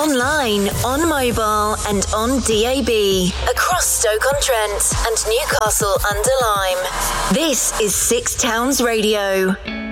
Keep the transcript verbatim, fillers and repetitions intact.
online, on mobile and on D A B. Across Stoke-on-Trent and Newcastle under Lyme. This is Six Towns Radio.